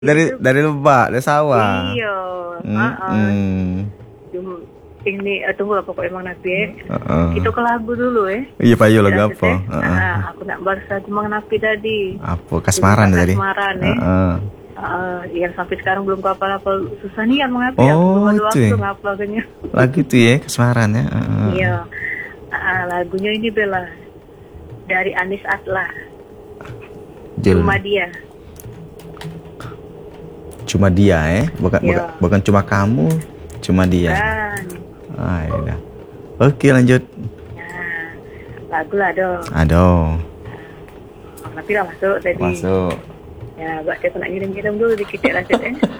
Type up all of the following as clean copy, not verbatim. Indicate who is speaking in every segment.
Speaker 1: dari Lebak, dari sawah.
Speaker 2: Iya. Cuma ini tunggu lah pokoknya Mang Napi. Kita ke lagu dulu
Speaker 1: Iya payo lagu
Speaker 2: Lanjut,
Speaker 1: apa?
Speaker 2: aku nak balas lagu Mang Napi tadi.
Speaker 1: Apa kasmaran tadi?
Speaker 2: Kasmaran yang sampai sekarang belum apa-apa susah nih kan Mang Napi.
Speaker 1: Oh
Speaker 2: belum ada
Speaker 1: itu
Speaker 2: waktu ngapalnya.
Speaker 1: Lagu itu ya kasmaran ya.
Speaker 2: Iya. Lagunya ini Bella dari Anis Atla. Cuma dia.
Speaker 1: Cuma dia bukan cuma kamu, cuma dia. Ya udah. Oke lanjut.
Speaker 2: Nah, lagu lah dong.
Speaker 1: Aduh.
Speaker 2: Tapi lah masuk tadi.
Speaker 1: Masuk.
Speaker 2: Ya, buat saya nak ngirim-ngirim dulu dikit Rasid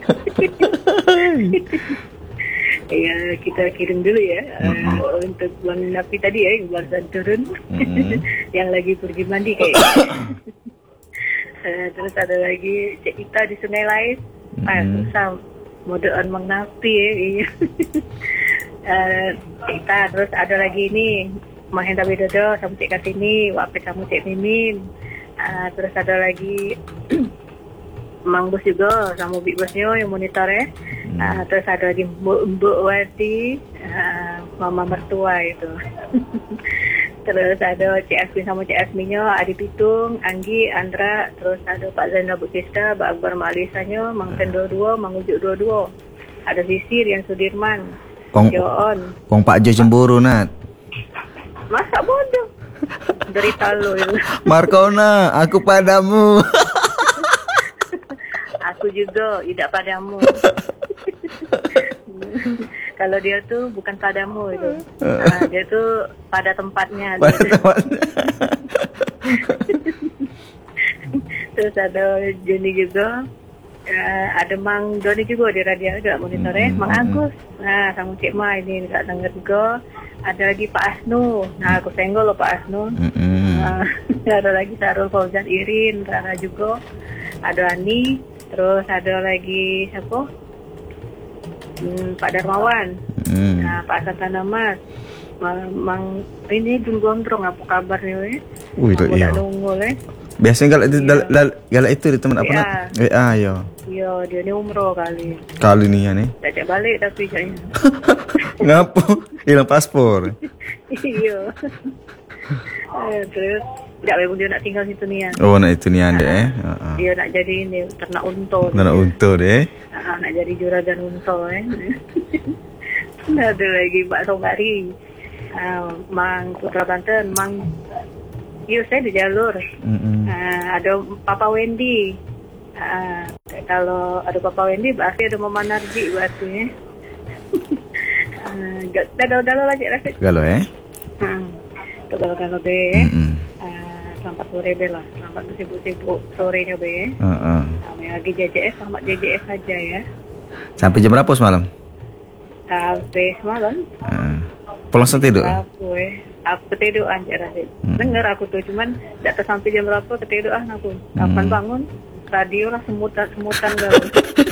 Speaker 2: Ya, kita kirim dulu ya untuk Bang Napi tadi yang barusan turun, yang lagi pergi mandi kayak. Terus ada lagi Cik Ita di Sungai Lais. Susah modean Mang Napi iya. Cik Ita, terus ada lagi ini Mahendra Widodo sama Cik Kartini, Wapit sama Cik Mimin. Terus ada lagi Mang Bos juga sama Big Bosnya yang monitor terus ada lagi Mbak Wati, Mama Mertua itu. Terus ada Cik Asmin sama Cik Asminnya, Adi Pitung, Anggi, Andra, terus ada Pak Zainal Bukista, Pak Akbar Malisanya, Mang Ten 22, Mang Ujuk 22. Ada Sisi, Rian Sudirman, Joon.
Speaker 1: Kong Pak Jo cemburu Nat.
Speaker 2: Masa bodoh? Derita lo itu.
Speaker 1: Markona, aku padamu.
Speaker 2: Aku juga tidak padamu. Kalau dia tuh bukan padamu itu. Dia tuh pada tempatnya. Terus ada Joni juga. Ada Mang Doni juga di radio juga monitornya. Mang Agus. Nah, sama Cik Ma ini nggak denger juga. Ada lagi Pak Asnu. Nah, aku senggol loh Pak Asnu. Ada lagi Sarul Fauzan Irin, Rara juga. Ada Ani. Terus ada lagi siapa? Pak Darmawan. Nah, Pak Santana Mas. Mang ini Dun Gondrong apa kabarnya?
Speaker 1: Iya. Biasanya kalau itu di teman apa nak? Iya.
Speaker 2: Iya, dia ini umroh kali.
Speaker 1: Kali nih ya nih.
Speaker 2: Tak balik tapi kayaknya.
Speaker 1: Ngapu? Hilang paspor.
Speaker 2: Iya. Terus tidak memang dia nak tinggal situ nih ya.
Speaker 1: Oh, nak itu nih anda
Speaker 2: Dia nak jadi ini ternak unta.
Speaker 1: Ternak unta deh.
Speaker 2: Nak jadi juragan unta Ada lagi Mbak Songgari, Mang Putra Banten, Mang saya di jalur. Ada Papa Wendy. Kalau ada Papa Wendy berarti ada Mama Narji berarti Galau-galau lagi Rasid.
Speaker 1: Galau
Speaker 2: Galau-galau deh. Selamat sore Bella. Selamat sibuk-sibuk sorenya be. Lagi JJS, selamat JJS saja ya.
Speaker 1: Sampai jam berapa semalam?
Speaker 2: Sampai semalam.
Speaker 1: Pulang tidur?
Speaker 2: Aku tidur aja Rasid. Dengar aku tuh cuman tidak sampai jam berapa ketiduran aku. Kapan bangun? Radio lah semutan galau.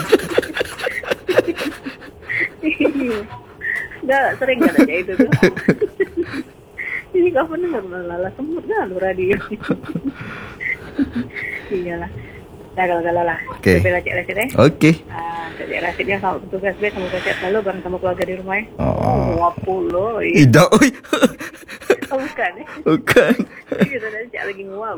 Speaker 2: Enggak sering gak ada itu tuh. Ini kapan dengar lala semut galau radio. Iyalah. Galau-galau lah.
Speaker 1: Oke.
Speaker 2: Cek Rasid
Speaker 1: Oke.
Speaker 2: Cek Rasid yang sama petugas be, semoga sehat selalu bareng sama keluarga di rumah ya. Wapulo.
Speaker 1: Tidak.
Speaker 2: Bukan
Speaker 1: Bukan.
Speaker 2: Iya tadi Cek lagi nguap.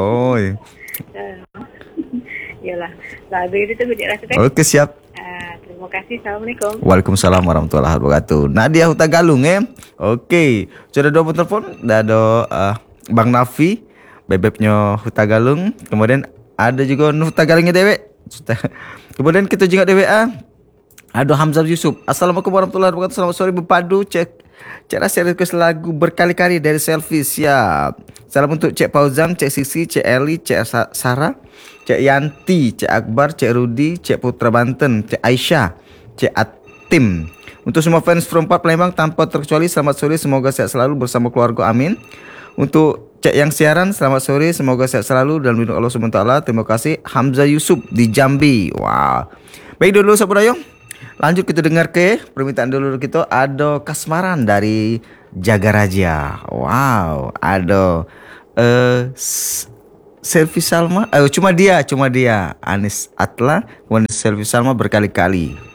Speaker 2: Iyalah. Lagu itu tuh Cek Rasid.
Speaker 1: Oke siap.
Speaker 2: Terima kasih. Assalamualaikum.
Speaker 1: Waalaikumsalam warahmatullahi wabarakatuh. Nadia Huta Galung Oke. Sudah dua telepon. Ada Bang Nafi, bebeknya Huta Galung. Kemudian ada juga Huta Galungnya Dewe. Kemudian kita juga DWA. Ada Hamzah Yusuf. Assalamualaikum warahmatullahi wabarakatuh. Selamat sore Bepadu. Cek rasa request lagu berkali-kali dari Selfie. Siap. Salam untuk Cek Fauzan, Cek Sisi, Cek Eli, Cek Sarah, Cek Yanti, Cek Akbar, Cek Rudi, Cek Putra Banten, Cek Aisyah, Cek Atim. Untuk semua fans from Palembang tanpa terkecuali selamat sore, semoga sehat selalu bersama keluarga, amin. Untuk Cek yang siaran selamat sore, semoga sehat selalu dalam lindung Allah SWT. Terima kasih. Hamzah Yusuf di Jambi. Wow. Baik dulu sahabat Dayung. Lanjut kita dengar ke permintaan dulu kita. Ada kasmaran dari Jaga Raja. Wow. Ada Selvi Salma, cuma dia Anis Atla, kemudian Selvi Salma berkali-kali.